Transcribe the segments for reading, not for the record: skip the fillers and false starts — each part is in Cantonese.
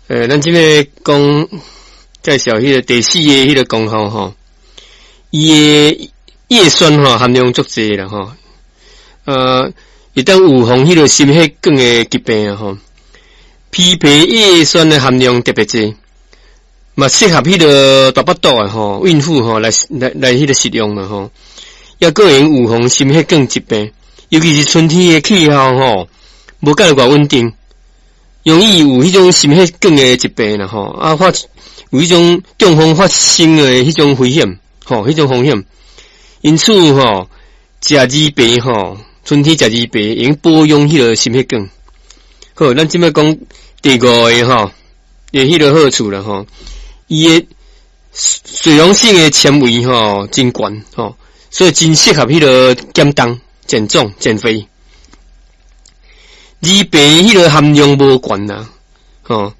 咱这边讲介绍迄个第四个迄个功效吼，伊的叶酸吼含量足济啦吼，会当预防迄个心血管的疾病啊吼。枇杷叶酸的含量特别济，嘛适合迄个大腹肚的吼孕妇吼来迄个食用啦吼，也个人预防心血管疾病，尤其是春天的气候吼，无介偌稳定。容易有迄种心血管的疾病啦吼，有迄种中风发生的迄种危险，吼，迄种风险。因此吼，食二白吼，春天食二白，用保养迄个心血管。好，咱即摆讲第五个吼，迄个好处啦吼，伊的水溶性的纤维吼真悬吼，所以真适合迄个减重、减重、减肥。二白迄个含量无悬啦，吼，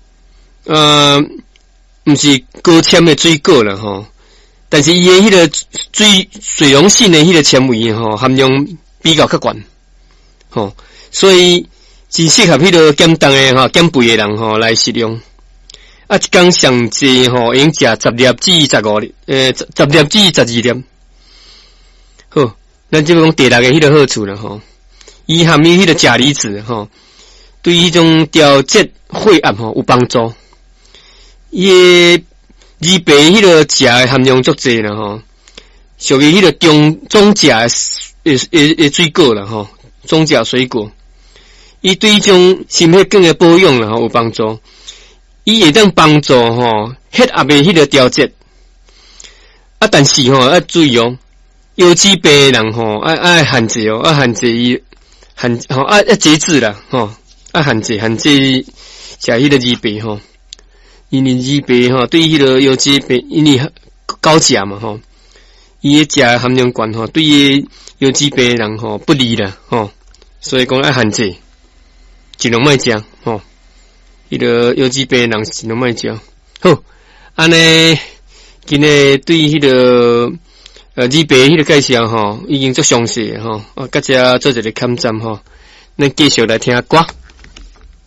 毋是高纤的水果啦，吼，但是伊的迄个水溶性的迄个纤维吼含量比较较悬，吼，所以真适合迄个减重的吼、减肥的人吼来食用。一天上济吼，用食10粒至15粒，10粒至12粒。好，咱即个讲第六个迄个好处啦，吼。伊含有迄个钾离子吼，对迄种调节血压吼有帮助。伊的二白迄个钾的含量足济啦吼，属于迄个中钾的水果啦吼，中钾水果。伊对迄种心血管的保养啦吼有帮助。伊会当帮助吼血压的迄个调节。但是吼要注意哦，有脂病的人吼爱限制哦，限制伊。要节制啦，吼，限制食迄个二白吼，因为二白吼对迄个有脂病，因为高钾嘛吼，伊的钾含量高吼，对于有脂病人吼不利啦吼，所以讲要限制，尽量莫食吼，迄个有脂病人尽量莫食。好，安尼今日对迄个。二白迄个介绍吼，已经足详细吼，甲遮做一个检查吼，咱继续来听歌。